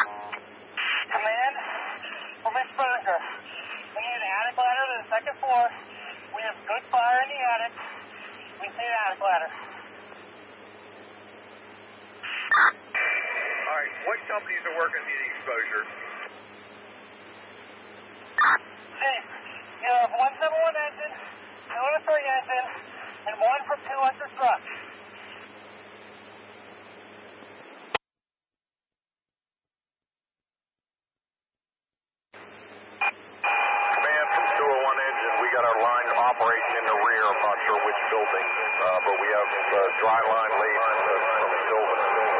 Command from exposure. We need an attic ladder to the second floor. We have good fire in the attic. We need an attic ladder. All right, what companies are working the exposure? Chief, you have 171 engine, 203 engine, and 1 from 200 truck. Command from 201 engine, we got our line operating in the rear. I'm not sure which building, but we have dry line laid from the building.